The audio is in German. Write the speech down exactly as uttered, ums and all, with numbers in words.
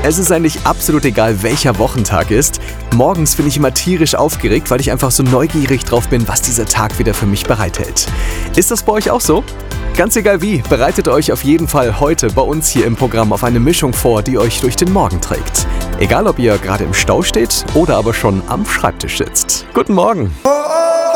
Es ist eigentlich absolut egal, welcher Wochentag ist. Morgens bin ich immer tierisch aufgeregt, weil ich einfach so neugierig drauf bin, was dieser Tag wieder für mich bereithält. Ist das bei euch auch so? Ganz egal wie, bereitet euch auf jeden Fall heute bei uns hier im Programm auf eine Mischung vor, die euch durch den Morgen trägt. Egal, ob ihr gerade im Stau steht oder aber schon am Schreibtisch sitzt. Guten Morgen! Oh, oh.